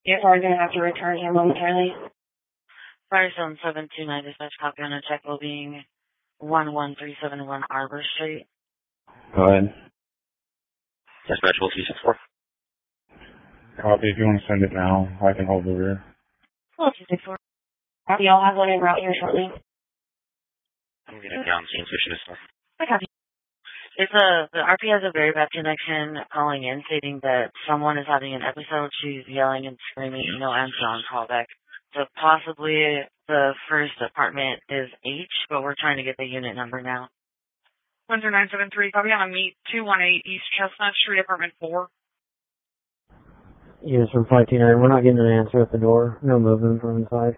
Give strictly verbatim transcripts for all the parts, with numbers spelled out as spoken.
Your car is going to have to return here momentarily. Firestone seven two nine dispatch, copy on a check will being one one three seven one Arbor Street. Go ahead. Dispatch will two six four. Copy. If you want to send it now, I can hold the rear. Oh, two six four. Copy. I'll have one en route here shortly. I'm getting down scene switching to stuff. I copy. It's a, the R P has a very bad connection calling in stating that someone is having an episode. She's yelling and screaming, no answer on callback. So possibly the first apartment is H, but we're trying to get the unit number now. one zero nine seven three, copy on a meet two one eight East Chestnut Street, apartment four. Yes, from five two nine. We're not getting an answer at the door. No movement from inside.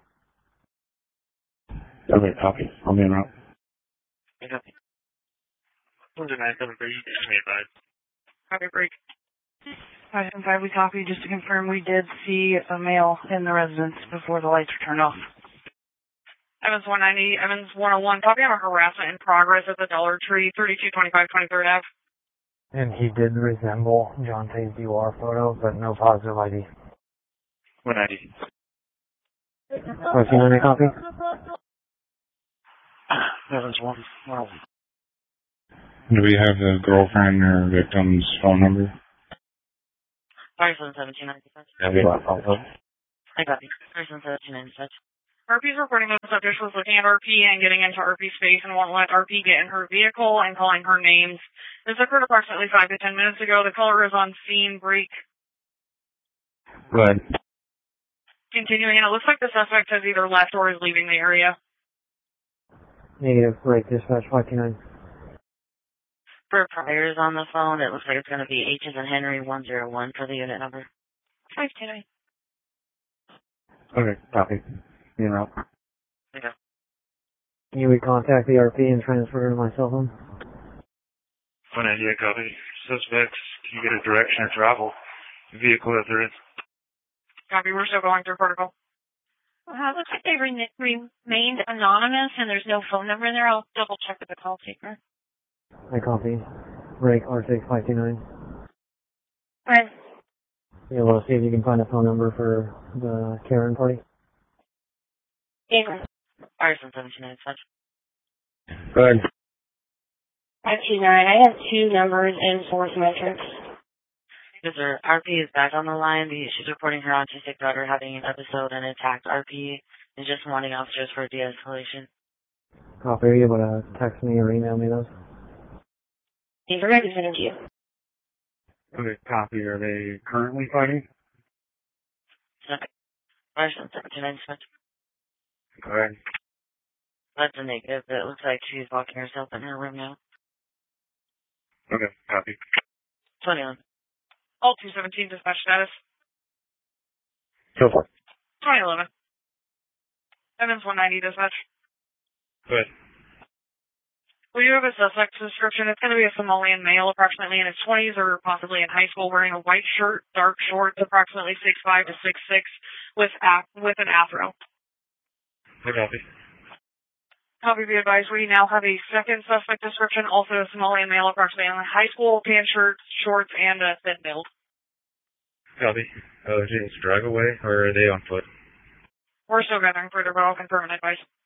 Okay, copy. I'll be en route. Copy. one zero nine seven three, me advise. Copy break. five seven five, we copy just to confirm we did see a male in the residence before the lights were turned off. Evans one ninety, Evans one oh one, copy on a harassment in progress at the Dollar Tree, thirty-two twenty-five twenty-third Avenue. And he did resemble John Tay's D U R photo, but no positive I D. one ninety. five two nine, copy? Evans one. Wow. Do we have the girlfriend or victim's phone number? Firestone seven two nine dispatch. Yeah, we got phone number. I copy. Firestone seven two nine dispatch. R P's reporting that the subject was looking at R P and getting into R P space and won't let R P get in her vehicle and calling her names. This occurred approximately five to ten minutes ago. The caller is on scene break. Go ahead. Continuing, and it looks like the suspect has either left or is leaving the area. Negative, break, dispatch five two nine. For priors on the phone, it looks like it's going to be H as in Henry one zero one for the unit number. five two nine. Okay, copy. Be en route. Okay. Can you recontact the R P and transfer to my cell phone? one ninety, copy. Suspects can get a direction of travel. Vehicle that they're in. Copy, we're still going through protocol. Well, it looks like they re- remained anonymous and there's no phone number in there. I'll double check with the call taker. I copy. Break, R six five two nine. Right. Yeah, well, see if you can find a phone number for the Karen party. Gamer. Firestone seven two nine dispatch. Go ahead. five two nine. I have two numbers in Force Metrics. Yes, sir. R P is back on the line. She's reporting her autistic daughter having an episode and attacked R P and just wanting officers for de-escalation. Copy, are you able to text me or email me those? These are ready to send them to you. Okay, copy. Are they currently fighting? Okay. Firestone seven two nine dispatch. Go ahead. That's a negative. It looks like she's locking herself in her room now. Okay, copy. twenty-one. All two seventeen dispatch status. Go for it. twenty eleven. Evans one ninety dispatch. Go ahead. We do have a suspect description. It's going to be a Somalian male, approximately in his twenties or possibly in high school, wearing a white shirt, dark shorts, approximately six five to six six, with af- with an afro. I copy. Copy, be advised, we now have a second suspect description, also a Somalian male, approximately in high school, tan shirt, shorts, and a thin build. Copy. Oh, did they drive away, or are they on foot? We're still gathering further, but I'll confirm and advise.